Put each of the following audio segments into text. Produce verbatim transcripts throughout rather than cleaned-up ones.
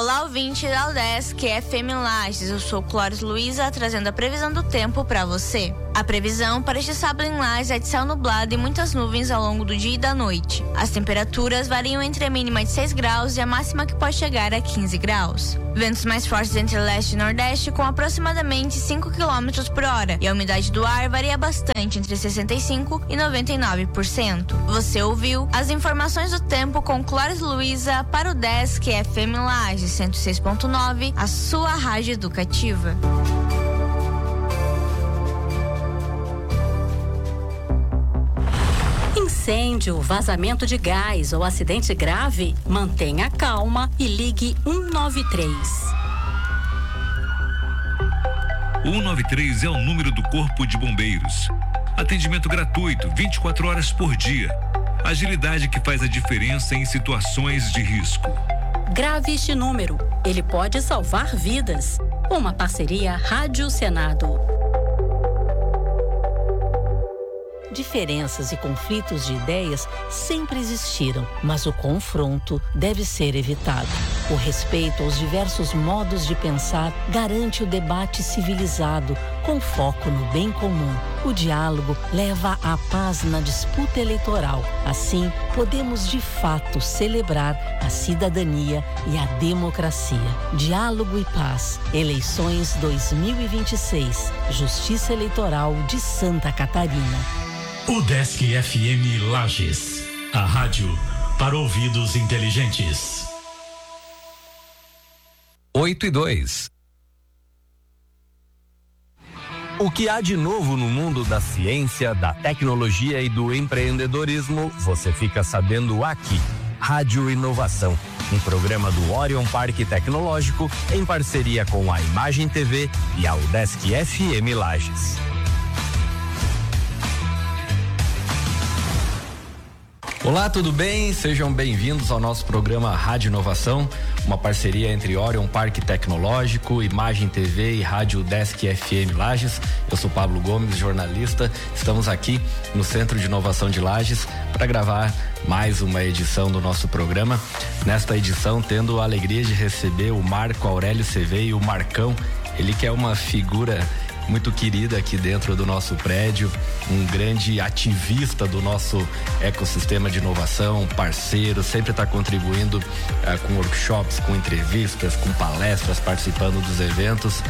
Olá, ouvinte da Udesc F M Lages, eu sou Clóris Luiza, trazendo a previsão do tempo para você. A previsão para este sábado em Lages é de céu nublado e muitas nuvens ao longo do dia e da noite. As temperaturas variam entre a mínima de seis graus e a máxima que pode chegar a quinze graus. Ventos mais fortes entre leste e nordeste com aproximadamente cinco quilômetros por hora e a umidade do ar varia bastante entre sessenta e cinco por cento e noventa e nove por cento. Você ouviu as informações do tempo com Clóris Luiza para o Udesc F M Lages cento e seis ponto nove, a sua rádio educativa. Incêndio, vazamento de gás ou acidente grave? Mantenha calma e ligue um nove três. O um nove três é o número do Corpo de Bombeiros. Atendimento gratuito, vinte e quatro horas por dia. Agilidade que faz a diferença em situações de risco. Grave este número, ele pode salvar vidas. Uma parceria Rádio Senado. Diferenças e conflitos de ideias sempre existiram, mas o confronto deve ser evitado. O respeito aos diversos modos de pensar garante o debate civilizado, com foco no bem comum. O diálogo leva à paz na disputa eleitoral. Assim, podemos de fato celebrar a cidadania e a democracia. Diálogo e paz. Eleições dois mil e vinte e seis. Justiça Eleitoral de Santa Catarina. Udesc F M Lages, a rádio para ouvidos inteligentes. oito e dois. O que há de novo no mundo da ciência, da tecnologia e do empreendedorismo, você fica sabendo aqui. Rádio Inovação, um programa do Orion Parque Tecnológico em parceria com a Imagem T V e a Udesc F M Lages. Olá, tudo bem? Sejam bem-vindos ao nosso programa Rádio Inovação, uma parceria entre Orion Parque Tecnológico, Imagem T V e Rádio Udesc F M Lages. Eu sou Pablo Gomes, jornalista. Estamos aqui no Centro de Inovação de Lages para gravar mais uma edição do nosso programa. Nesta edição, tendo a alegria de receber o Marco Aurélio Ceveio, o Marcão, ele que é uma figura muito querida aqui dentro do nosso prédio, um grande ativista do nosso ecossistema de inovação, parceiro, sempre está contribuindo uh, com workshops, com entrevistas, com palestras, participando dos eventos,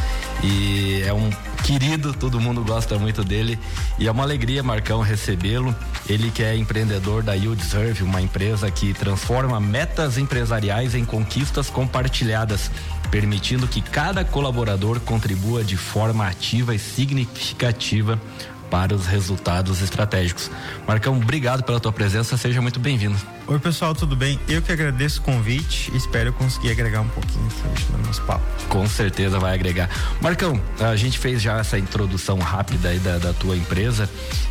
e é um querido, todo mundo gosta muito dele, e é uma alegria, Marcão, recebê-lo. Ele que é empreendedor da YouDeserve, uma empresa que transforma metas empresariais em conquistas compartilhadas, permitindo que cada colaborador contribua de forma ativa e significativa para os resultados estratégicos. Marcão, obrigado pela tua presença, seja muito bem-vindo. Oi pessoal, tudo bem? Eu que agradeço o convite e espero conseguir agregar um pouquinho no nosso papo. Com certeza vai agregar. Marcão, a gente fez já essa introdução rápida aí da, da tua empresa,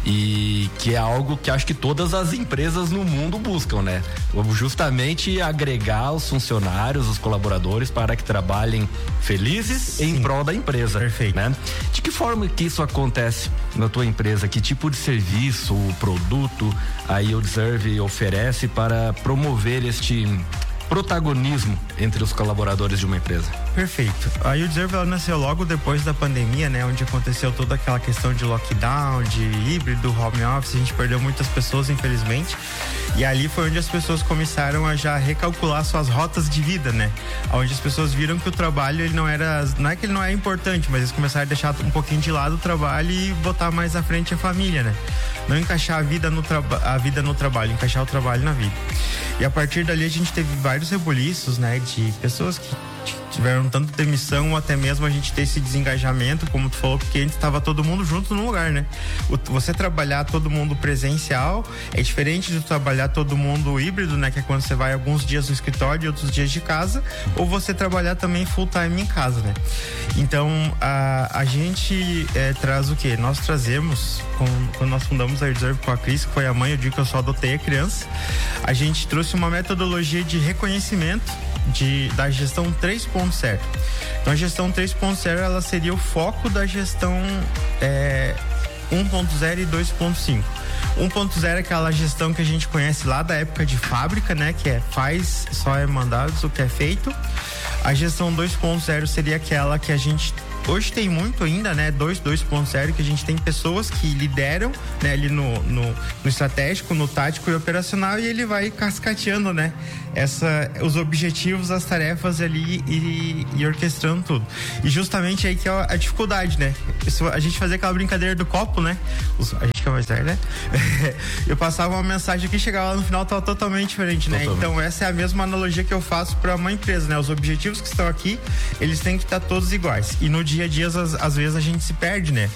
e que é algo que acho que todas as empresas no mundo buscam, né? Justamente agregar os funcionários, os colaboradores para que trabalhem felizes. Sim, em prol da empresa. Perfeito. Né? De que forma que isso acontece na tua empresa? Que tipo de serviço, produto a YouDeserve oferece para promover este protagonismo entre os colaboradores de uma empresa? Perfeito. A YouDeserve, ela nasceu logo depois da pandemia, né? Onde aconteceu toda aquela questão de lockdown, de híbrido, home office, a gente perdeu muitas pessoas, infelizmente. E ali foi onde as pessoas começaram a já recalcular suas rotas de vida, né? Onde as pessoas viram que o trabalho, ele não era, não é que ele não é importante, mas eles começaram a deixar um pouquinho de lado o trabalho e botar mais à frente a família, né? Não encaixar a vida no, traba- a vida no trabalho, encaixar o trabalho na vida. E a partir dali a gente teve vários reboliços, né? De pessoas que tiveram tanto demissão ou até mesmo a gente ter esse desengajamento, como tu falou, porque antes estava todo mundo junto num lugar, né? O, você trabalhar todo mundo presencial é diferente de trabalhar todo mundo híbrido, né? Que é quando você vai alguns dias no escritório e outros dias de casa, ou você trabalhar também full time em casa, né? Então, a, a gente é, traz o quê? Nós trazemos, com, quando nós fundamos a YouDeserve com a Cris, que foi a mãe, eu digo que eu só adotei a criança, a gente trouxe uma metodologia de reconhecimento de, da gestão três ponto zero. Então a gestão três ponto zero ela seria o foco da gestão é, um ponto zero e dois ponto cinco. um ponto zero é aquela gestão que a gente conhece lá da época de fábrica, né? Que é faz, só é mandado, o que é feito. A gestão dois ponto zero seria aquela que a gente hoje tem muito ainda, né? dois ponto zero, que a gente tem pessoas que lideram, né? Ali no, no, no estratégico, no tático e operacional, e ele vai cascateando, né? Essa, os objetivos, as tarefas ali e, e orquestrando tudo. E justamente aí que é a dificuldade, né? Isso, a gente fazia aquela brincadeira do copo, né? Os, a gente que é mais velho, né? Eu passava uma mensagem aqui, chegava lá no final, tava totalmente diferente, né? Totalmente. Então essa é a mesma analogia que eu faço para uma empresa, né? Os objetivos que estão aqui, eles têm que estar todos iguais. E no dia a dia, às, às vezes a gente se perde, né?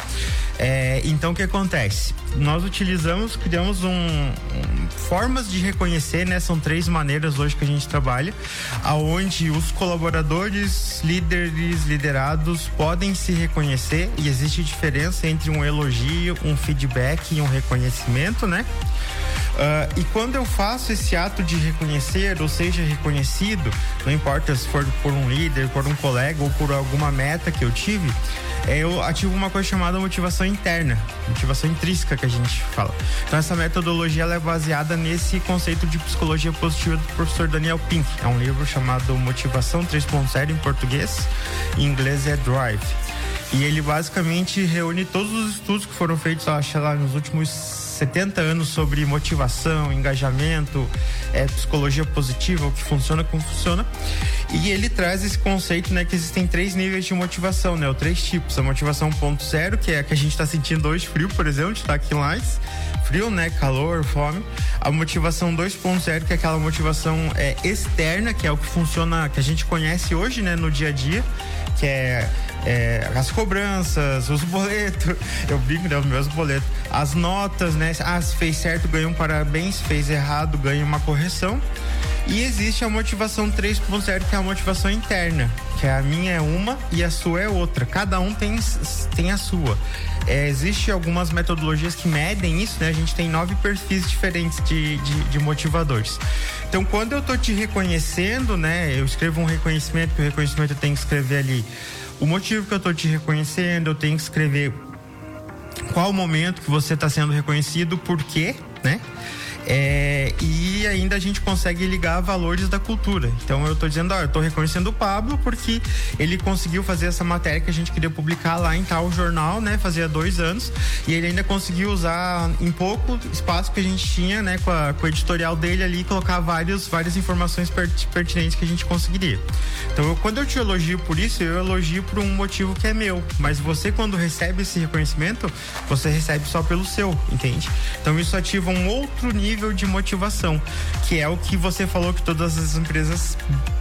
É, então o que acontece? Nós utilizamos, criamos um, um formas de reconhecer, né? São três maneiras hoje que a gente trabalha, aonde os colaboradores, líderes, liderados podem se reconhecer, e existe diferença entre um elogio, um feedback e um reconhecimento, né? Uh, e quando eu faço esse ato de reconhecer, ou seja, reconhecido, não importa se for por um líder, por um colega ou por alguma meta que eu tive, é, eu ativo uma coisa chamada motivação interna, motivação intrínseca que a gente fala. Então essa metodologia ela é baseada nesse conceito de psicologia positiva do professor Daniel Pink. É um livro chamado Motivação três ponto zero em português, em inglês é Drive. E ele basicamente reúne todos os estudos que foram feitos, acho lá, nos últimos setenta anos sobre motivação, engajamento, é, psicologia positiva, o que funciona, como funciona. E ele traz esse conceito, né, que existem três níveis de motivação, né, ou três tipos. A motivação ponto zero, que é a que a gente está sentindo hoje, frio, por exemplo, de estar aqui lá, frio, né, calor, fome. A motivação dois ponto zero, que é aquela motivação é, externa, que é o que funciona, que a gente conhece hoje, né, no dia a dia, que é É, as cobranças, os boletos, eu brinco, né, os meus boletos, as notas, né? Ah, se fez certo, ganha um parabéns, se fez errado, ganha uma correção. E existe a motivação três ponto zero, que é a motivação interna, que a minha é uma e a sua é outra. Cada um tem, tem a sua. É, existe algumas metodologias que medem isso, né? A gente tem nove perfis diferentes de, de, de motivadores. Então, quando eu tô te reconhecendo, né? Eu escrevo um reconhecimento, que o reconhecimento eu tenho que escrever ali o motivo que eu tô te reconhecendo, eu tenho que escrever qual o momento que você está sendo reconhecido, por quê, né? É, e ainda a gente consegue ligar valores da cultura. Então eu tô dizendo, ó, eu tô reconhecendo o Pablo porque ele conseguiu fazer essa matéria que a gente queria publicar lá em tal jornal, né? Fazia dois anos, e ele ainda conseguiu usar em pouco espaço que a gente tinha, né? Com, a, com o editorial dele ali, colocar vários, várias informações pertinentes que a gente conseguiria. Então eu, quando eu te elogio por isso, eu elogio por um motivo que é meu, mas você, quando recebe esse reconhecimento, você recebe só pelo seu, entende? Então isso ativa um outro nível de motivação, que é o que você falou que todas as empresas,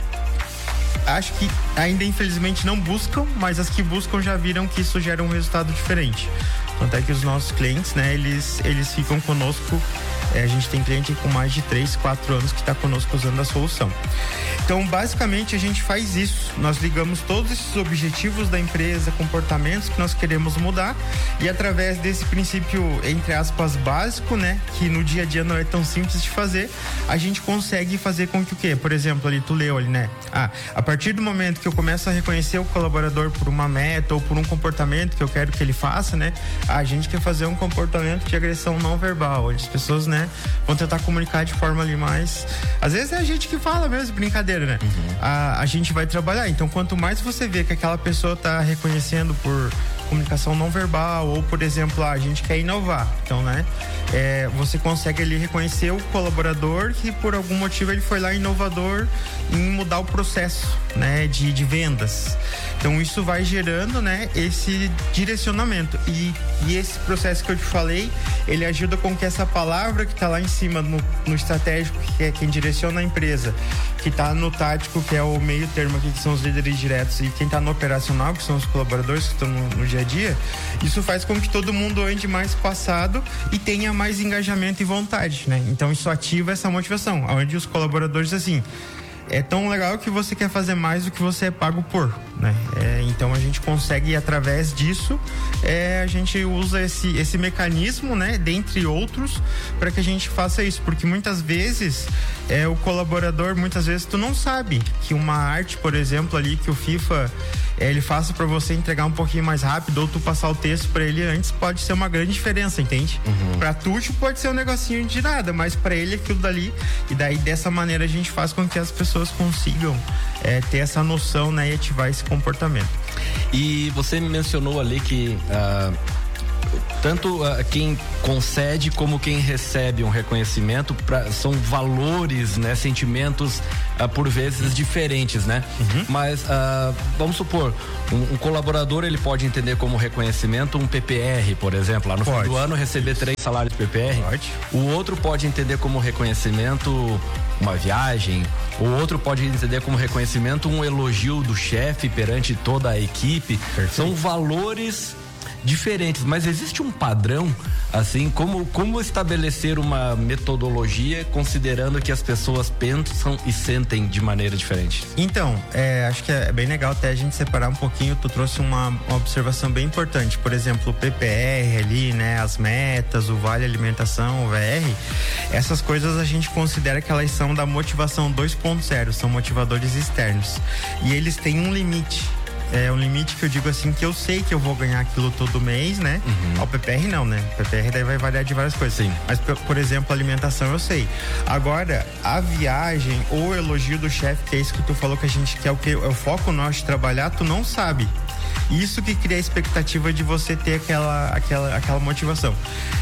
acho que ainda infelizmente não buscam, mas as que buscam já viram que isso gera um resultado diferente. Tanto é que os nossos clientes, né, eles, eles ficam conosco, é, a gente tem cliente com mais de três, quatro anos que está conosco usando a solução. Então, basicamente, a gente faz isso. Nós ligamos todos esses objetivos da empresa, comportamentos que nós queremos mudar, e através desse princípio, entre aspas, básico, né, que no dia a dia não é tão simples de fazer, a gente consegue fazer com que o quê? Por exemplo, ali tu leu ali, né? Ah, a partir do momento que eu começo a reconhecer o colaborador por uma meta ou por um comportamento que eu quero que ele faça, né? A gente quer fazer um comportamento de agressão não verbal, onde as pessoas, né, vão tentar comunicar de forma ali mais... Às vezes é a gente que fala mesmo, brincadeira, né? Uhum. A, a gente vai trabalhar. Então, quanto mais você vê que aquela pessoa tá reconhecendo por comunicação não verbal, ou, por exemplo, a gente quer inovar. Então, né, é, você consegue ali reconhecer o colaborador que, por algum motivo, ele foi lá inovador em mudar o processo, né, de, de vendas. Então, isso vai gerando, né, esse direcionamento. E, e esse processo que eu te falei, ele ajuda com que essa palavra que está lá em cima no, no estratégico, que é quem direciona a empresa, que está no tático, que é o meio termo aqui, que são os líderes diretos, e quem está no operacional, que são os colaboradores que estão no, no dia a dia, isso faz com que todo mundo ande mais passado e tenha mais engajamento e vontade, né? Então isso ativa essa motivação, onde os colaboradores, assim, é tão legal que você quer fazer mais do que você é pago por, né? É, então a gente consegue, através disso, é, a gente usa esse, esse mecanismo, né, dentre outros, para que a gente faça isso, porque muitas vezes é, o colaborador, muitas vezes tu não sabe que uma arte, por exemplo, ali que o FIFA é, ele faça para você entregar um pouquinho mais rápido, ou tu passar o texto para ele antes, pode ser uma grande diferença, entende? Uhum. Pra tu pode ser um negocinho de nada, mas para ele aquilo dali, e daí dessa maneira a gente faz com que as pessoas pessoas consigam é, ter essa noção, né, e ativar esse comportamento. E você mencionou ali que uh, tanto uh, quem concede como quem recebe um reconhecimento pra, são valores, né, sentimentos uh, por vezes diferentes, né? Uhum. Mas uh, vamos supor, um, um colaborador ele pode entender como reconhecimento um P P R, por exemplo, lá no pode. fim do ano receber Isso. três salários de P P R. Pode. O outro pode entender como reconhecimento uma viagem, o outro pode entender como reconhecimento um elogio do chefe perante toda a equipe. Perfeito. São valores diferentes, mas existe um padrão, assim, como, como estabelecer uma metodologia considerando que as pessoas pensam e sentem de maneira diferente? Então, é, acho que é bem legal até a gente separar um pouquinho. Tu trouxe uma, uma observação bem importante, por exemplo, o P P R ali, né, as metas, o Vale Alimentação, o V R, essas coisas a gente considera que elas são da motivação dois ponto zero, são motivadores externos, e eles têm um limite. É um limite que eu digo assim, que eu sei que eu vou ganhar aquilo todo mês, né? Uhum. Ao P P R não, né? O P P R daí vai variar de várias coisas. Sim. Mas, por exemplo, alimentação eu sei. Agora, a viagem ou o elogio do chefe, que é isso que tu falou que a gente quer, o que é o foco nosso de trabalhar, tu não sabe. Isso que cria a expectativa de você ter aquela, aquela, aquela motivação.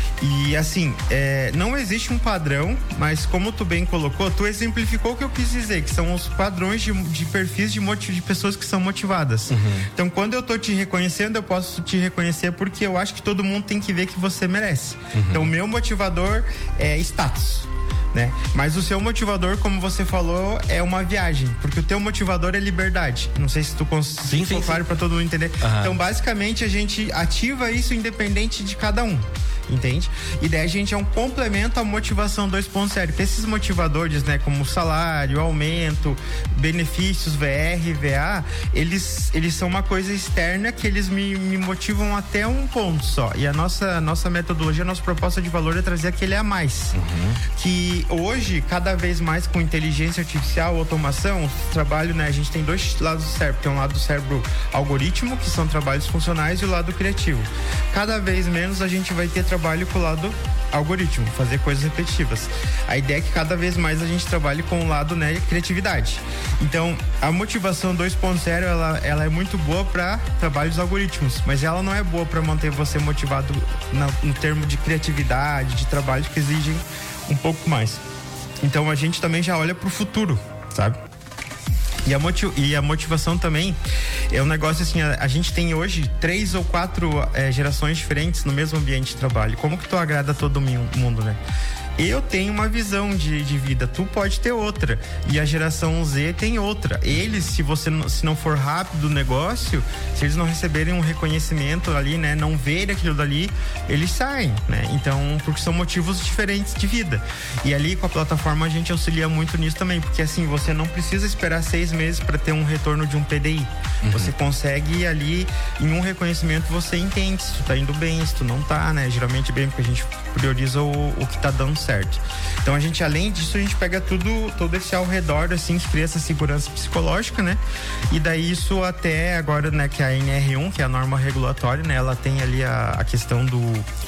E assim, é, não existe um padrão, mas como tu bem colocou, tu exemplificou o que eu quis dizer, que são os padrões de, de perfis de, motiv, de pessoas que são motivadas. Uhum. Então, quando eu tô te reconhecendo, eu posso te reconhecer porque eu acho que todo mundo tem que ver que você merece. Uhum. Então, o meu motivador é status, né? Mas o seu motivador, como você falou, é uma viagem, porque o teu motivador é liberdade. Não sei se tu conseguiu sim, claro para todo mundo entender. Uhum. Então, basicamente, a gente ativa isso independente de cada um. Entende? E daí a gente é um complemento à motivação dois ponto zero. Que esses motivadores, né, como salário, aumento, benefícios, V R, V A, eles, eles são uma coisa externa que eles me, me motivam até um ponto só. E a nossa, nossa metodologia, a nossa proposta de valor é trazer aquele a mais. Uhum. Que hoje, cada vez mais com inteligência artificial, automação, trabalho, né, a gente tem dois lados do cérebro. Tem um lado do cérebro algoritmo, que são trabalhos funcionais, e o lado criativo. Cada vez menos a gente vai ter trabalho com o lado algoritmo, fazer coisas repetitivas. A ideia é que cada vez mais a gente trabalhe com o lado, né, criatividade. Então, a motivação dois ponto zero, ela, ela é muito boa para trabalhos algoritmos, mas ela não é boa para manter você motivado na, no termo de criatividade, de trabalho que exigem um pouco mais. Então, a gente também já olha para o futuro, sabe? E a, motiv- e a motivação também é um negócio assim, a, a gente tem hoje três ou quatro é, gerações diferentes no mesmo ambiente de trabalho. Como que tu agrada todo mundo, né? Eu tenho uma visão de, de vida, tu pode ter outra, e a geração Z tem outra. Eles, se você se não for rápido o negócio, se eles não receberem um reconhecimento ali, né, não verem aquilo dali, eles saem, né? Então, porque são motivos diferentes de vida. E ali com a plataforma a gente auxilia muito nisso também, porque assim, você não precisa esperar seis meses para ter um retorno de um P D I. Uhum. Você consegue ali, em um reconhecimento, você entende se tu tá indo bem, se tu não tá, né? Geralmente bem, porque a gente prioriza o, o que tá dando certo. Então a gente, além disso, a gente pega tudo, todo esse ao redor, assim, que cria essa segurança psicológica, né? E daí isso até agora, né, que a N R um, que é a norma regulatória, né? Ela tem ali a, a questão do...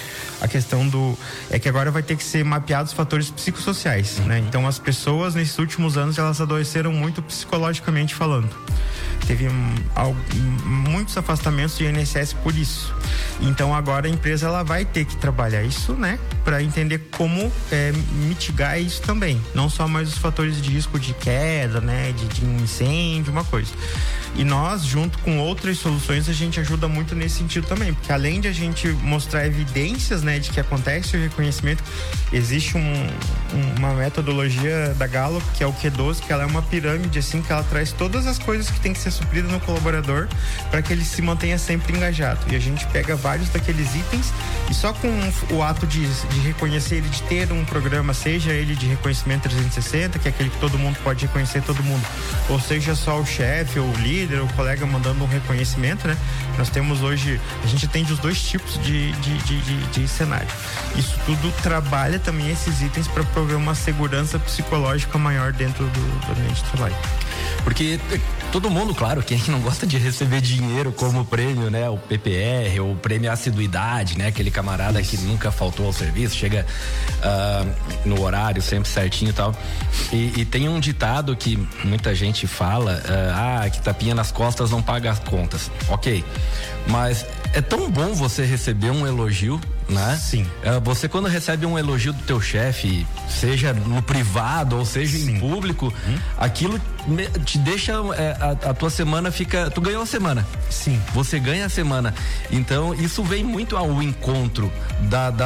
A questão do... É que agora vai ter que ser mapeados os fatores psicossociais, uhum. né? Então as pessoas, nesses últimos anos, elas adoeceram muito psicologicamente falando. Teve um, um, muitos afastamentos do I N S S por isso. Então agora a empresa ela vai ter que trabalhar isso, né? Para entender como é, mitigar isso também. Não só mais os fatores de risco de queda, né? De, de incêndio, uma coisa. E nós, junto com outras soluções, a gente ajuda muito nesse sentido também. Porque além de a gente mostrar evidências, né? De que acontece o reconhecimento, existe um, uma metodologia da Gallup, que é o Q doze, que ela é uma pirâmide, assim, que ela traz todas as coisas que tem que ser supridas no colaborador para que ele se mantenha sempre engajado. E a gente pega vários daqueles itens e só com o ato de, de reconhecer ele, de ter um programa, seja ele de reconhecimento trezentos e sessenta, que é aquele que todo mundo pode reconhecer todo mundo, ou seja só o chefe ou o líder, o colega mandando um reconhecimento, né? Nós temos hoje, a gente atende os dois tipos de, de, de, de, de cenário. Isso tudo trabalha também esses itens para prover uma segurança psicológica maior dentro do, do ambiente de trabalho. Porque todo mundo, claro, quem não gosta de receber dinheiro como prêmio, né? O P P R, o prêmio assiduidade, né? Aquele camarada Isso. que nunca faltou ao serviço, chega uh, no horário sempre certinho e tal. E, e tem um ditado que muita gente fala, uh, ah, que tapinha nas costas não paga as contas. Ok, mas é tão bom você receber um elogio, né? Sim. Uh, você quando recebe um elogio do teu chefe, seja no privado ou seja Sim. em público, hum? aquilo te deixa, é, a, a tua semana fica, tu ganhou a semana. Sim. Você ganha a semana. Então isso vem muito ao encontro da, da